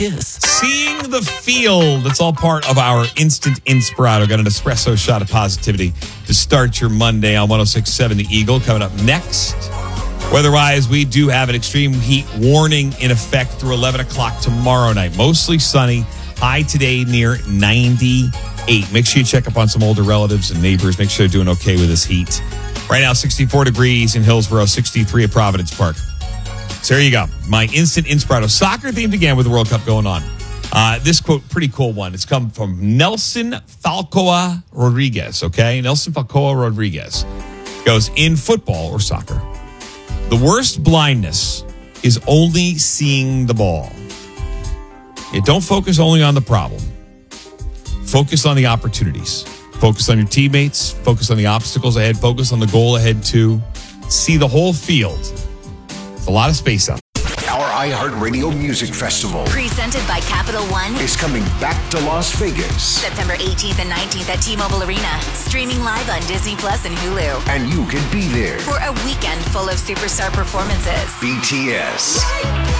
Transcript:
kiss. Seeing the field. It's all part of our Instant Inspirato. Got an espresso shot of positivity to start your Monday on 106.7 The Eagle. Coming up next. Weather-wise, we do have an extreme heat warning in effect through 11 o'clock tomorrow night. Mostly sunny. High today near 98. Make sure you check up on some older relatives and neighbors. Make sure they're doing okay with this heat. Right now, 64 degrees in Hillsborough, 63 at Providence Park. So there you go. My Instant Inspirato. Soccer themed again with the World Cup going on. This quote, pretty cool one. It's come from Nelson Falcoa Rodriguez, okay? Nelson Falcoa Rodriguez goes, in football or soccer, the worst blindness is only seeing the ball. Don't focus only on the problem. Focus on the opportunities. Focus on your teammates. Focus on the obstacles ahead. Focus on the goal ahead, too. See the whole field. There's a lot of space out there. Our iHeartRadio Music Festival, presented by Capital One, is coming back to Las Vegas. September 18th and 19th at T-Mobile Arena. Streaming live on Disney Plus and Hulu. And you can be there For a weekend full of superstar performances. BTS,